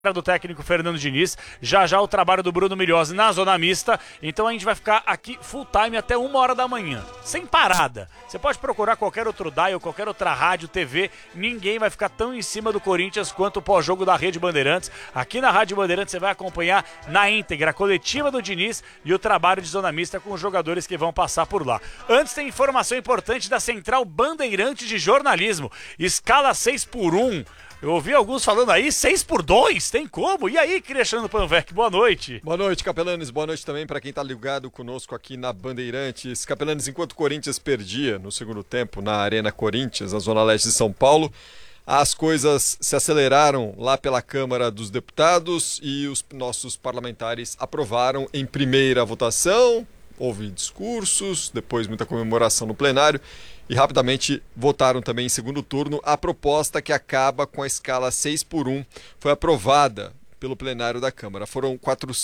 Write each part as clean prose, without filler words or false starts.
do técnico Fernando Diniz, já o trabalho do Bruno Milhozzi na zona mista, então a gente vai ficar aqui full time até 1h da manhã, sem parada. Você pode procurar qualquer outro dial, qualquer outra rádio, TV, ninguém vai ficar tão em cima do Corinthians quanto o pós-jogo da Rede Bandeirantes. Aqui na Rádio Bandeirantes você vai acompanhar na íntegra a coletiva do Diniz e o trabalho de zona mista com os jogadores que vão passar por lá. Antes tem informação importante da Central Bandeirantes de Jornalismo, escala 6x1. Eu ouvi alguns falando aí, 6x2, tem como? E aí, Cristiano Panvec, boa noite. Boa noite, Capelanes, boa noite também para quem tá ligado conosco aqui na Bandeirantes. Capelanes, enquanto o Corinthians perdia no segundo tempo na Arena Corinthians, na Zona Leste de São Paulo, as coisas se aceleraram lá pela Câmara dos Deputados e os nossos parlamentares aprovaram em primeira votação. Houve discursos, depois muita comemoração no plenário e rapidamente votaram também em segundo turno a proposta que acaba com a escala 6x1. Foi aprovada pelo plenário da Câmara. Foram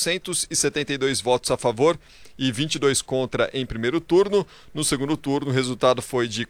472 votos a favor e 22 contra em primeiro turno. No segundo turno, o resultado foi de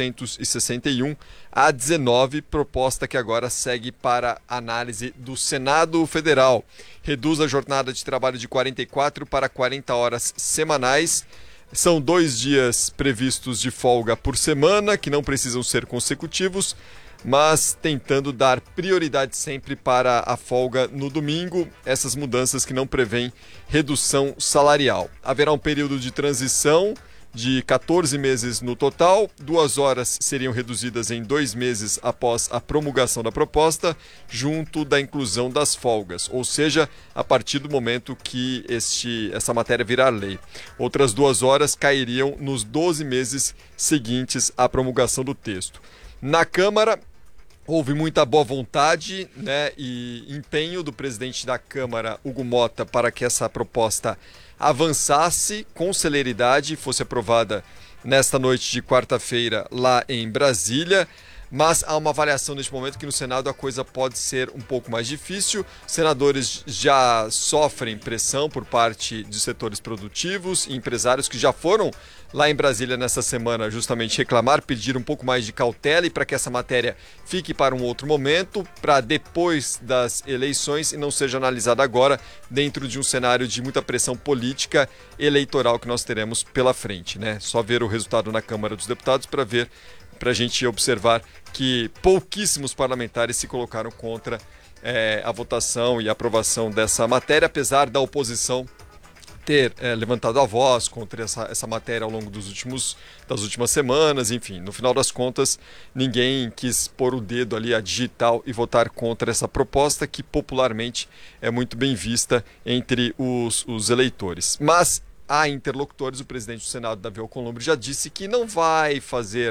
461 a 19, proposta que agora segue para análise do Senado Federal. Reduz a jornada de trabalho de 44 para 40 horas semanais. São 2 dias previstos de folga por semana, que não precisam ser consecutivos, mas tentando dar prioridade sempre para a folga no domingo, essas mudanças que não prevêem redução salarial. Haverá um período de transição de 14 meses no total, 2 horas seriam reduzidas em 2 meses após a promulgação da proposta, junto da inclusão das folgas, ou seja, a partir do momento que essa matéria virar lei. Outras 2 horas cairiam nos 12 meses seguintes à promulgação do texto. Na Câmara, houve muita boa vontade, e empenho do presidente da Câmara, Hugo Motta, para que essa proposta avançasse com celeridade, fosse aprovada nesta noite de quarta-feira lá em Brasília. Mas há uma avaliação neste momento que no Senado a coisa pode ser um pouco mais difícil. Senadores já sofrem pressão por parte de setores produtivos e empresários que já foram lá em Brasília nessa semana justamente reclamar, pedir um pouco mais de cautela e para que essa matéria fique para um outro momento, para depois das eleições e não seja analisada agora dentro de um cenário de muita pressão política eleitoral que nós teremos pela frente, Só ver o resultado na Câmara dos Deputados para a gente observar que pouquíssimos parlamentares se colocaram contra a votação e a aprovação dessa matéria, apesar da oposição ter levantado a voz contra essa matéria ao longo das últimas semanas. Enfim, no final das contas, ninguém quis pôr o dedo ali a digital e votar contra essa proposta que popularmente é muito bem vista entre os eleitores. Mas há interlocutores, o presidente do Senado, Davi Alcolumbre, já disse que não vai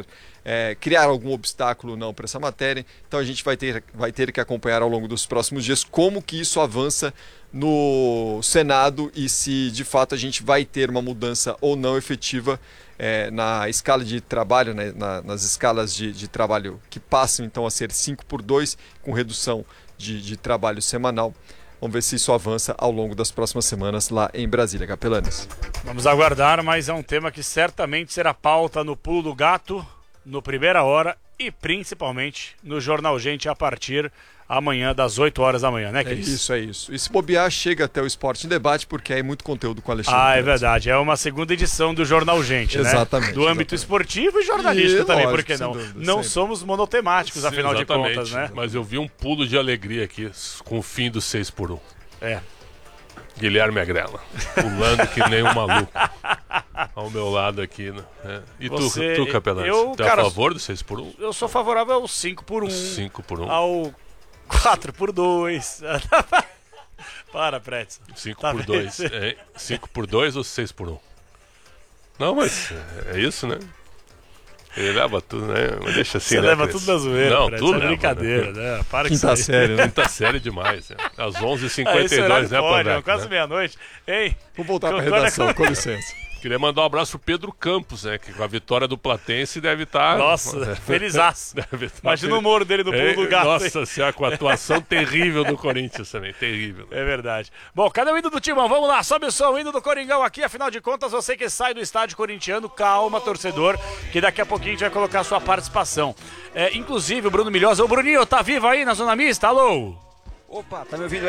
criar algum obstáculo não para essa matéria, então a gente vai ter que acompanhar ao longo dos próximos dias como que isso avança no Senado e se de fato a gente vai ter uma mudança ou não efetiva na escala de trabalho, nas escalas de trabalho que passam então a ser 5x2, com redução de trabalho semanal. Vamos ver se isso avança ao longo das próximas semanas lá em Brasília. Capelanes. Vamos aguardar, mas é um tema que certamente será pauta no Pulo do Gato, no Primeira Hora e principalmente no Jornal Gente a partir amanhã das 8 horas da manhã, Cris? É isso. E se bobear, chega até o Esporte em Debate, porque é muito conteúdo com o Alexandre. É verdade. É uma segunda edição do Jornal Gente, Exatamente. Do âmbito esportivo e jornalístico também, lógico, por que não? Dúvida, não sempre. Somos monotemáticos, afinal de contas, Mas eu vi um pulo de alegria aqui com o fim do 6x1. Guilherme Agrela, pulando que nem um maluco ao meu lado aqui, E tu Capelanes, tu é a favor do 6x1? Eu sou favorável ao 5x1. 5x1. Ao 4x2. Para, Pretzel. 5x2. 5x2 ou 6x1? Não, mas é isso, Ele leva tudo, Mas deixa assim, Você leva tudo na zoeira, não, Pretzel, tudo é brincadeira, Para que Quinta isso série, Quinta série demais, Às 11h52, Panvec? Quase meia-noite. Ei, vou voltar para a redação, com licença. Queria mandar um abraço pro Pedro Campos, que com a vitória do Platense deve estar... Nossa, felizaço. Imagina o humor dele no Pulo do Gato. Nossa senhora, com a atuação terrível do Corinthians também, terrível. É verdade. Bom, cadê o hino do Timão? Vamos lá, sobe o som, o hino do Coringão aqui, afinal de contas, você que sai do estádio corintiano, calma, torcedor, que daqui a pouquinho a gente vai colocar a sua participação. Inclusive, o Bruno Milhozzi, o Bruninho, tá vivo aí na Zona Mista? Alô? Opa, tá me ouvindo?